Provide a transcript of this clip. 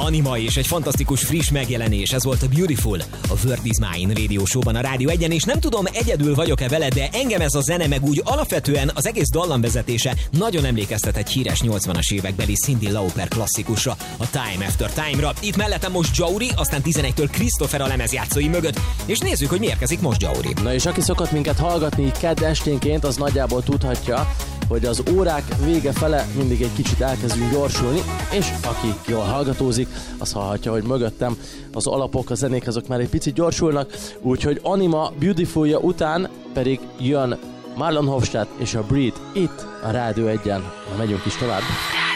Anima és egy fantasztikus friss megjelenés, ez volt a Beautiful, a World is Mine Radio Show-ban a Rádió 1-en, és nem tudom, egyedül vagyok-e vele, de engem ez a zene meg úgy alapvetően az egész dallamvezetése nagyon emlékeztet egy híres 80-as évekbeli Cyndi Lauper klasszikusra, a Time After Time-ra. Itt mellettem most Jauri, aztán 11-től Christopher a lemezjátszói mögött, és nézzük, hogy mi érkezik most, Jauri. Na és aki szokott minket hallgatni így kedd esténként, az nagyjából tudhatja, hogy az órák vége fele mindig egy kicsit elkezdünk gyorsulni, és aki jól hallgatózik, az hallhatja, hogy mögöttem az alapok, a zenék azok már egy picit gyorsulnak, úgyhogy Anima Beautifulja után pedig jön Marlon Hofstadt és a Breed itt a Rádió 1-en. Megyünk is tovább.